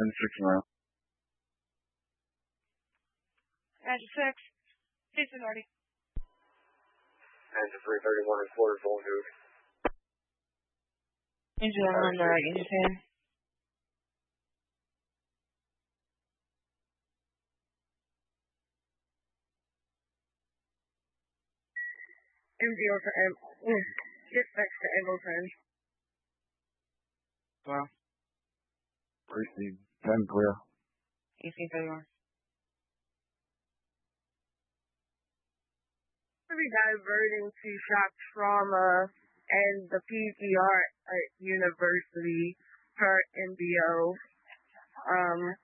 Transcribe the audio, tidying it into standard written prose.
10-6 mile. Engine 6. Houston, ready. Engine 331 and quarters, going good. Engine on the right, engine 10. MGO to dispatch to Echo 10. Well. Receive 10 clear. EC 31. Be diverting to shock trauma and the PGR at University per NBO.